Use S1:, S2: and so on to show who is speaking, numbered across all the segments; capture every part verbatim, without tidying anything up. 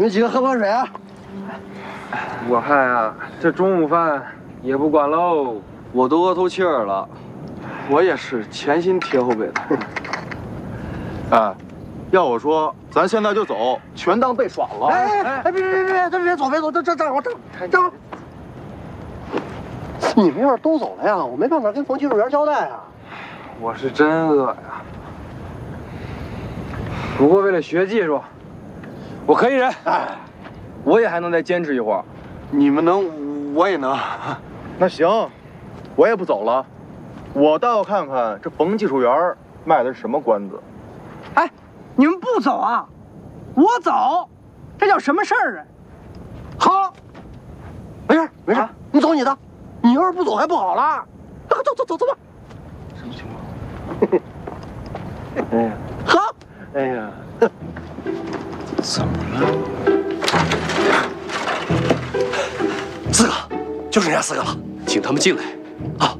S1: 们几个喝口水啊。
S2: 我看啊，这中午饭也不管喽。
S3: 我都饿透气儿了。
S4: 我也是前心贴后背的。
S5: 哎，要我说，咱现在就走，全当被耍了。
S1: 哎哎哎，别别别别，别别走别走，这这站我站站。你们要是都走了呀，我没办法跟冯技术员交代啊。
S2: 我是真饿呀。不过为了学技术，我可以忍。哎，我也还能再坚持一会儿。
S4: 你们能，我也能。
S5: 那行，我也不走了，我倒要看看这冯技术员卖的是什么关子。
S6: 哎，你们不走啊？我走，这叫什么事儿啊？
S1: 好，没事没事，你走你的。你要是不走还不好了。走走走走吧。
S4: 什么情况？哎呀，
S1: 好。
S4: 哎呀，
S3: 怎么了？
S1: 四个，就剩下四个了，
S3: 请他们进来。好。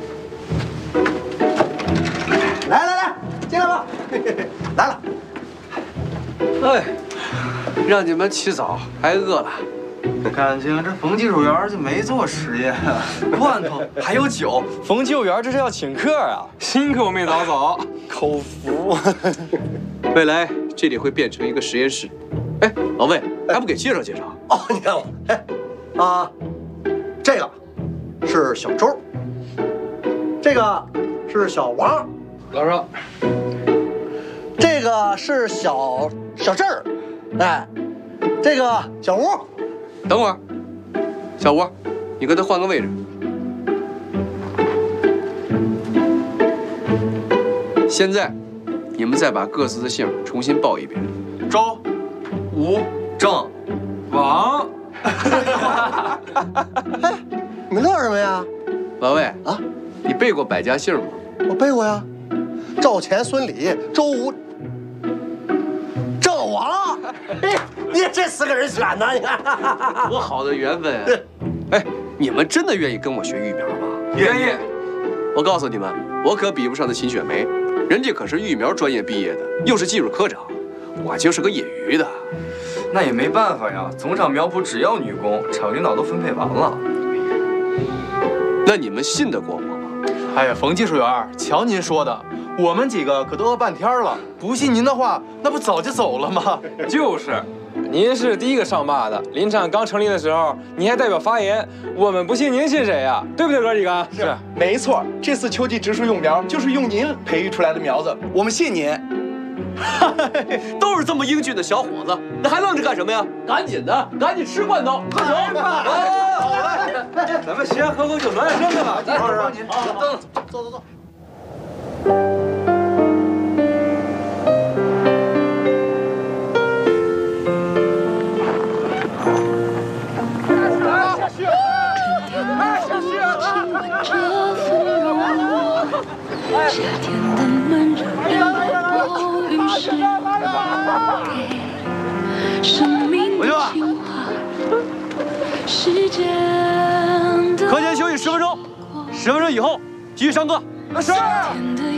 S1: 来来来，进来吧。来了。
S3: 哎，让你们起早，还饿了。
S5: 感情这冯技术员就没做实验啊，
S3: 罐头还有酒，冯技术员这是要请客啊！
S2: 辛苦没早走，
S3: 口服。未来这里会变成一个实验室。哎，老魏，还不给介绍介绍？
S1: 哦，你看我，哎，啊，这个是小周，这个是小王，
S3: 老赵，
S1: 这个是小小郑儿，哎，这个小吴。
S3: 等会儿，小吴，你跟他换个位置。现在，你们再把各自的姓重新报一遍：
S5: 周、吴、郑、
S2: 王。
S1: 哎，你们乐什么呀？
S3: 老魏
S1: 啊，
S3: 你背过百家姓吗？
S1: 我背过呀，赵钱孙李周吴郑王。哎，你这四个人选的，你看，
S3: 多好的缘分啊！哎，你们真的愿意跟我学育苗吗？
S2: 愿意。
S3: 我告诉你们，我可比不上那秦雪梅，人家可是育苗专业毕业的，又是技术科长，我就是个业余的。
S7: 那也没办法呀，总场苗圃只要女工，厂领导都分配完了。
S3: 那你们信得过我吗？
S5: 哎呀，冯技术员，瞧您说的，我们几个可都饿半天了，不信您的话，那不早就走了吗？
S2: 就是，您是第一个上坝的，林场刚成立的时候，您还代表发言，我们不信您信谁呀？对不对，哥几个？
S5: 是，没错，这次秋季植树用苗就是用您培育出来的苗子，我们信您。
S3: 都是这么英俊的小伙子，那还愣着干什么呀？赶紧的，赶紧吃罐头，喝酒。
S2: 好嘞，咱们先喝口酒暖暖身子吧。
S3: 来，
S1: 帮您，走走走走。
S6: 下雪了！哎，下雪了！
S8: 夏天的暖热让我于是给生命的情话。时间的
S3: 课间休息十分钟，十分钟以后继续上课。
S8: 是。